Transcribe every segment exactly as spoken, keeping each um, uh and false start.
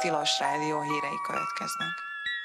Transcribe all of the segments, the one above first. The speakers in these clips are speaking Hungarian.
Tilos Rádió hírei következnek.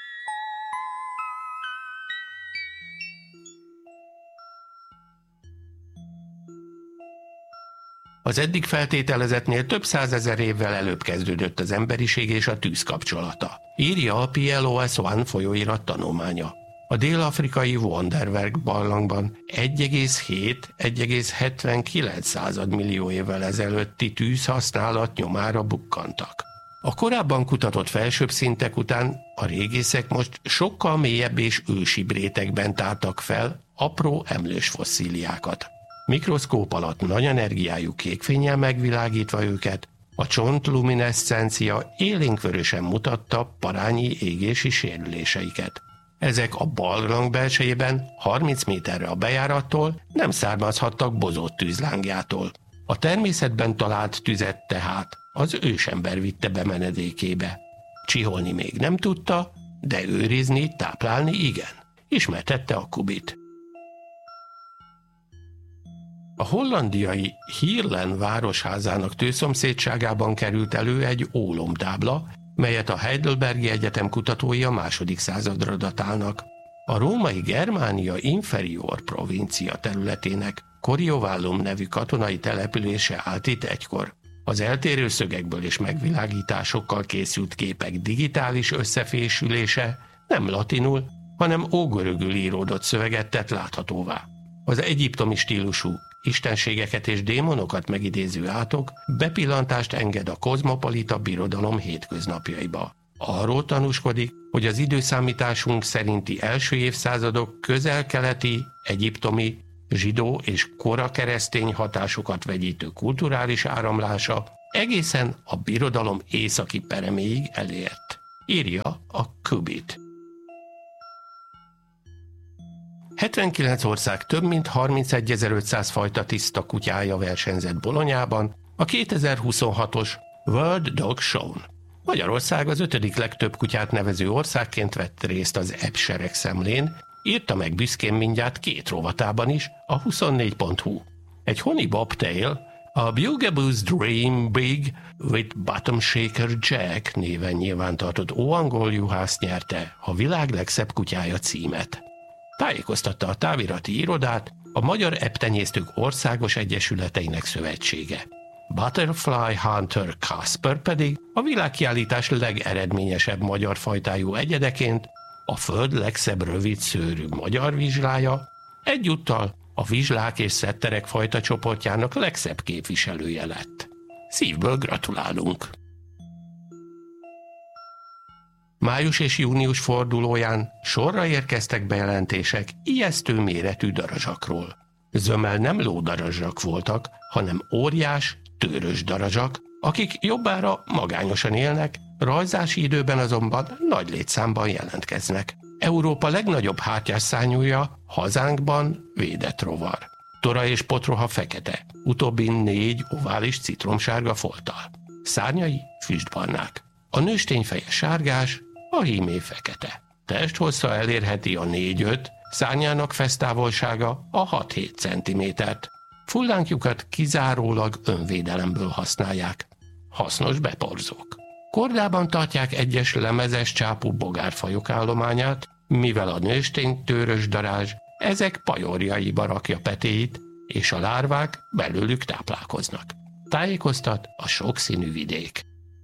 Az eddig feltételezettnél több százezer évvel előbb kezdődött az emberiség és a tűz kapcsolata, írja a P L O S One folyóirat tanulmánya. A dél-afrikai Wonderwerk barlangban egy egész hét - egy egész hetvenkilenc millió évvel ezelőtti tűzhasználat nyomára bukkantak. A korábban kutatott felsőbb szintek után a régészek most sokkal mélyebb és ősibb rétegben tártak fel apró emlős fosszíliákat. Mikroszkóp alatt nagy energiájú kékfénnyel megvilágítva őket, a csontlumineszcencia élénkvörösen mutatta parányi égési sérüléseiket. Ezek a barlang belsejében harminc méterre a bejárattól nem származhattak bozott tűzlángjától. A természetben talált tüzet tehát az ősember vitte be menedékébe. Csiholni még nem tudta, de őrizni, táplálni igen. Ismertette a Kubit. A hollandiai Heerlen városházának tőszomszédságában került elő egy ólomtábla, melyet a Heidelbergi Egyetem kutatói a második századra datálnak. A római Germánia Inferior provincia területének Coriovallum nevű katonai települése állt itt egykor. Az eltérő szögekből és megvilágításokkal készült képek digitális összefésülése nem latinul, hanem ógörögül íródott szöveget tett láthatóvá. Az egyiptomi stílusú istenségeket és démonokat megidéző átok bepillantást enged a kozmopolita birodalom hétköznapjaiba. Arról tanúskodik, hogy az időszámításunk szerinti első évszázadok közel-keleti, egyiptomi, zsidó és kora keresztény hatásokat vegyítő kulturális áramlása egészen a birodalom északi pereméig elért, írja a Kubit. hetvenkilenc ország több mint harmincegyezer-ötszáz fajta tiszta kutyája versenyzett Bolonyában a kétezer-huszonhatos World Dog Show-n. Magyarország az ötödik legtöbb kutyát nevező országként vett részt az E B seregszemlén, írta meg büszkén mindjárt két rovatában is a huszonnégy pont hu. Egy Honey Bobtail, a Bugaboo's Dream Big with Bottom Shaker Jack néven nyilvántartott óangol juhász nyerte a világ legszebb kutyája címet. Tájékoztatta a távirati irodát a Magyar Eptenyésztők Országos Egyesületeinek Szövetsége. Butterfly Hunter Kasper pedig a világkiállítás legeredményesebb magyar fajtájú egyedeként a föld legszebb rövid szőrű magyar vizslája, egyúttal a vizslák és szetterek fajta csoportjának legszebb képviselője lett. Szívből gratulálunk! Május és június fordulóján sorra érkeztek bejelentések ijesztő méretű darazsakról. Zömmel nem lódarazsak voltak, hanem óriás, tőrös darazsak, akik jobbára magányosan élnek, rajzási időben azonban nagy létszámban jelentkeznek. Európa legnagyobb háttyás szárnyúja hazánkban védett rovar. Tora és potroha fekete, utóbbin négy ovális citromsárga folttal. Szárnyai füstbarnák. A nőstény feje sárgás, a hímé fekete. Testhossza elérheti a négy-öt, szárnyának fesztávolsága a hat-hét centimétert. Fullánkjukat kizárólag önvédelemből használják. Hasznos beporzók. Kordában tartják egyes lemezes csápú bogárfajok állományát, mivel a nőstény tőrös darázs ezek pajorjaiba rakja petéit, és a lárvák belőlük táplálkoznak. Tájékoztat a sokszínű vidék.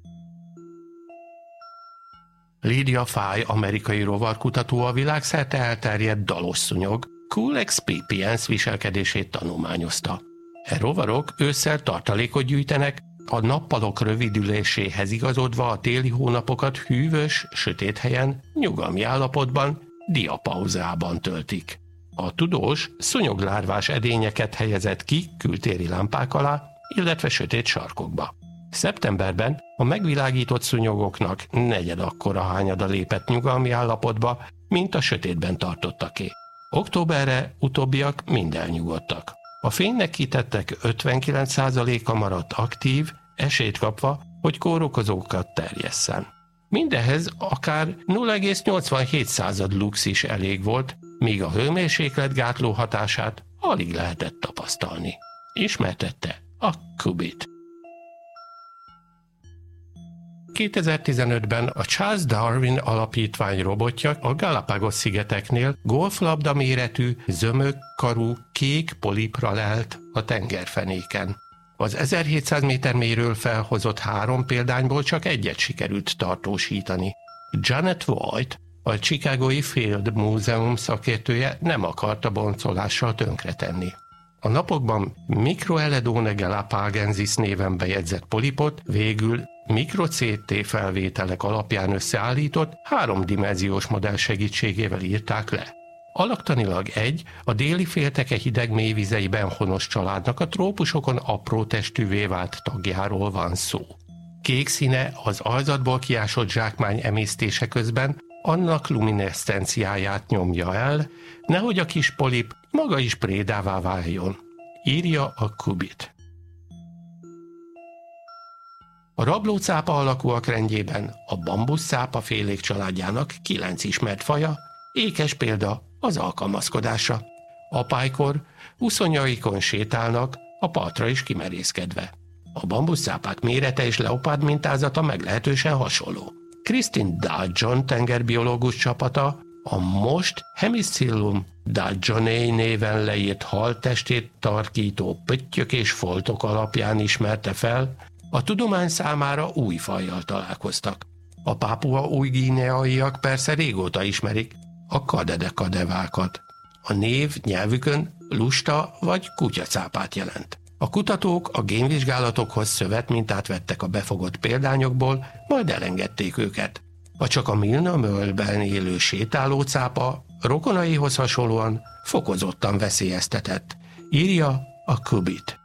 Lydia Fay, amerikai rovarkutató a világszerte elterjedt dalos szúnyog, Culex pipiens viselkedését tanulmányozta. E rovarok ősszel tartalékot gyűjtenek, a nappalok rövidüléséhez igazodva a téli hónapokat hűvös, sötét helyen, nyugalmi állapotban, diapauzában töltik. A tudós szúnyoglárvás edényeket helyezett ki kültéri lámpák alá, illetve sötét sarkokba. Szeptemberben a megvilágított szúnyogoknak negyed akkora hányada lépett nyugalmi állapotba, mint a sötétben tartottaké. Októberre utóbbiak mind elnyugodtak. A fénynek kitettek ötvenkilenc százaléka maradt aktív, esélyt kapva, hogy kórokozókat terjesszen. Mindehhez akár nulla egész nyolcvanhét század lux is elég volt, míg a hőmérsékletgátló hatását alig lehetett tapasztalni. Ismertette a Kubit. kétezer-tizenötben a Charles Darwin Alapítvány robotja a Galapagos-szigeteknél golflabda méretű, zömök karú, kék polipra lelt a tengerfenéken. Az ezerhétszáz méter mélyről felhozott három példányból csak egyet sikerült tartósítani. Janet White, a Chicagói Field Múzeum szakértője nem akarta boncolással tönkretenni. A napokban Microeledone galapagensis néven bejegyzett polipot végül mikro-cé té felvételek alapján összeállított háromdimenziós modell segítségével írták le. Alaktanilag egy, a déli félteke hideg mélyvizeiben honos családnak a trópusokon apró testűvé vált tagjáról van szó. Kék színe az alzatból kiásott zsákmány emésztése közben annak lumineszcenciáját nyomja el, nehogy a kis polip maga is prédává váljon, írja a Kubit. A rablócápa alakúak rendjében a bambuszcápa félék családjának kilenc ismert faja, ékes példa az alkalmazkodásra. Apálykor uszonyaikon sétálnak, a partra is kimerészkedve. A bambuszcápák mérete és leopárd mintázata meglehetősen hasonló. Christine Dudgeon tengerbiológus csapata a most Hemicillum dudgeonei néven leírt haltestét tarkító pöttyök és foltok alapján ismerte fel, a tudomány számára új fajjal találkoztak. A pápua új-guineaiak persze régóta ismerik a kadedekadevákat. A név nyelvükön lusta vagy kutyacápát jelent. A kutatók a génvizsgálatokhoz szövetmintát vettek a befogott példányokból, majd elengedték őket. A csak a Milna-Möllben élő sétálócápa rokonaihoz hasonlóan fokozottan veszélyeztetett, írja a Kubit.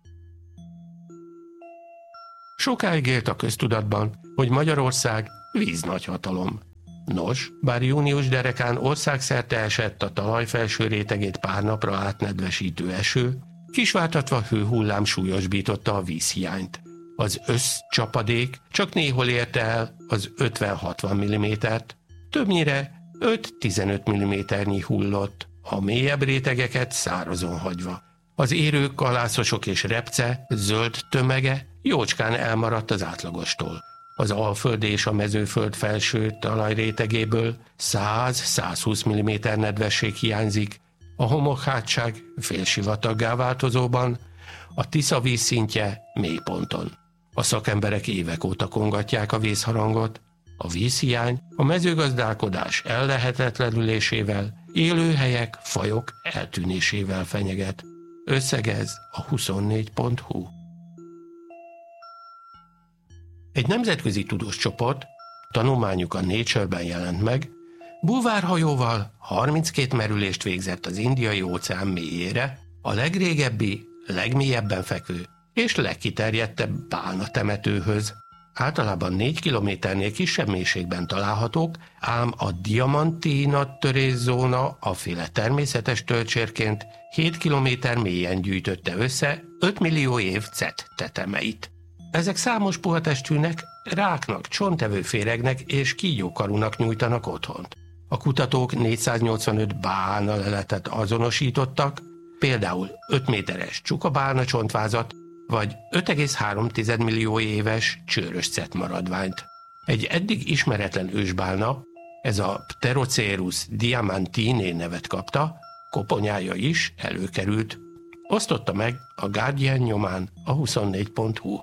Sokáig élt a köztudatban, hogy Magyarország víznagyhatalom. Nos, bár június derekán országszerte esett a talaj felső rétegét pár napra átnedvesítő eső, kisvártatva hőhullám súlyosbította a vízhiányt. Az összcsapadék csak néhol érte el az ötven-hatvan millimétert, többnyire öt-tizenöt milliméternyi hullott, a mélyebb rétegeket szárazon hagyva. Az érők, kalászosok és repce zöld tömege jócskán elmaradt az átlagostól. Az Alföld és a Mezőföld felső talajrétegéből száz-százhúsz milliméter nedvesség hiányzik, a homokhátság félsivataggá változóban, a Tisza vízszintje mélyponton. A szakemberek évek óta kongatják a vészharangot, a vízhiány a mezőgazdálkodás ellehetetlenülésével, élőhelyek, fajok eltűnésével fenyeget. Összegez a huszonnégy pont hu. Egy nemzetközi tudós csoport, tanulmányuk a Nature-ben jelent meg, bulvárhajóval harminckét merülést végzett az Indiai óceán mélyére, a legrégebbi, legmélyebben fekvő és legkiterjedtebb bálna temetőhöz. Általában négy kilométernél kisebb mélységben találhatók, ám a Diamantina törészóna aféle természetes tölcsérként hét kilométer mélyen gyűjtötte össze öt millió év cett tetemeit. Ezek számos puha testűnek, ráknak, csontevő féregnek és kígyókarúnak nyújtanak otthont. A kutatók négyszáznyolcvanöt bálna leletet azonosítottak, például öt méteres csukabálna csontvázat, vagy öt egész három millió éves csőrös cett maradványt. Egy eddig ismeretlen ősbálna, ez a Pterocerus diamantinae nevet kapta, koponyája is előkerült. Osztotta meg a Guardian nyomán a huszonnégy pont hu.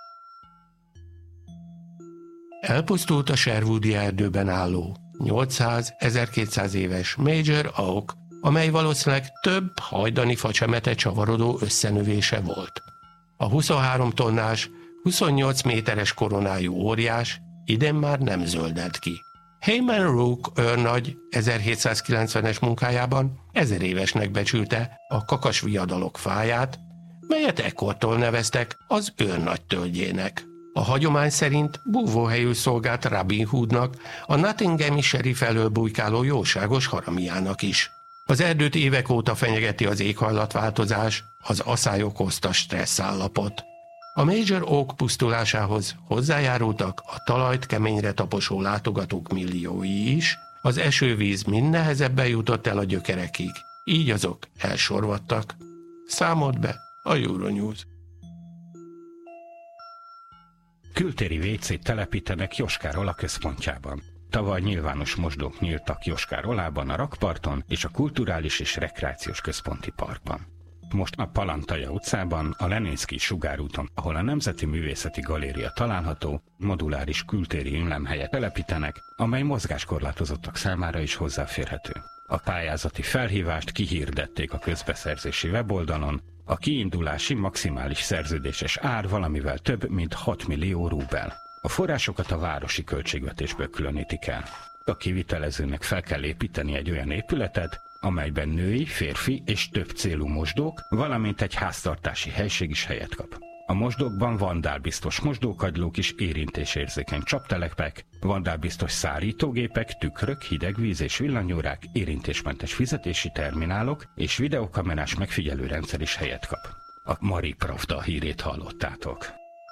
Elpusztult a Sherwoodi erdőben álló nyolcszáz-ezerkétszáz éves Major Oak, amely valószínűleg több hajdani facsemete csavarodó összenövése volt. A huszonhárom tonnás, huszonnyolc méteres koronájú óriás idén már nem zöldelt ki. Heyman Rook őrnagy ezerhétszázkilencvenes munkájában ezer évesnek becsülte a kakasviadalok fáját, melyet ekkortól neveztek az őrnagy tölgyének. A hagyomány szerint búvóhelyül szolgált Robin Hoodnak, a Nottinghami sheriff elől bujkáló jóságos haramiának is. Az erdőt évek óta fenyegeti az éghajlatváltozás, az aszály okozta stresszállapot. A Major Oak pusztulásához hozzájárultak a talajt keményre taposó látogatók milliói is, az esővíz mind nehezebben jutott el a gyökerekig, így azok elsorvadtak. Számolt be a Euronews. Kültéri vécét telepítenek Joskár-Ola központjában. Tavaly nyilvános mosdók nyíltak Joskár-Olában, a rakparton és a Kulturális és Rekreációs Központi Parkban. Most a Palantaja utcában, a Leninszky sugárúton, ahol a Nemzeti Művészeti Galéria található, moduláris kültéri ünlemhelyet telepítenek, amely mozgáskorlátozottak számára is hozzáférhető. A pályázati felhívást kihirdették a közbeszerzési weboldalon, a kiindulási maximális szerződéses ár valamivel több, mint hat millió rubel. A forrásokat a városi költségvetésből különítik el. A kivitelezőnek fel kell építeni egy olyan épületet, amelyben női, férfi és több célú mosdók, valamint egy háztartási helység is helyet kap. A mosdókban vandálbiztos mosdókagylók és érintésérzékeny csaptelepek, vandálbiztos szárítógépek, tükrök, hidegvíz és villanyórák, érintésmentes fizetési terminálok és videokamerás megfigyelőrendszer is helyet kap. A Mari Pravda hírét hallottátok.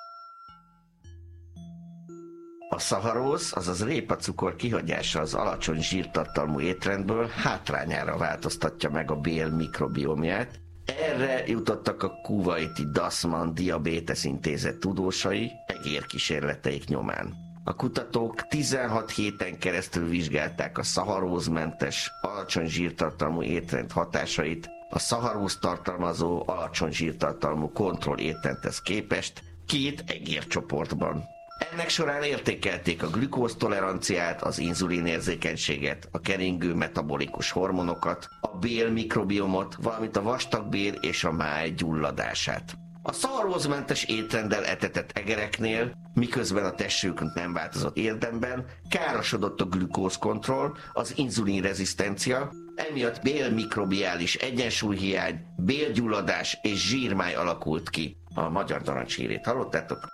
A szaharóz, azaz répacukor kihagyása az alacsony zsírtartalmú étrendből hátrányára változtatja meg a bél mikrobiomját. Erre jutottak a kuwaiti Dasman Diabetes Intézet tudósai egérkísérleteik nyomán. A kutatók tizenhat héten keresztül vizsgálták a szaharózmentes, alacsony zsírtartalmú étrend hatásait a szaharóz tartalmazó, alacsony zsírtartalmú kontroll étrendhez képest két egércsoportban. Ennek során értékelték a glükóztoleranciát, az inzulinérzékenységet, a keringő metabolikus hormonokat, a bél mikrobiomot, valamint a vastagbél és a máj gyulladását. A szaharózmentes étrenddel etetett egereknél, miközben a testük nem változott érdemben, károsodott a glükózkontroll, az inzulinrezisztencia, emiatt bélmikrobiális egyensúlyhiány, bélgyulladás és zsírmáj alakult ki. A Magyar Narancs hírét hallottátok?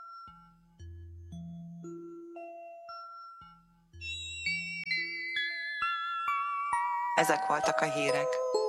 Ezek voltak a hírek.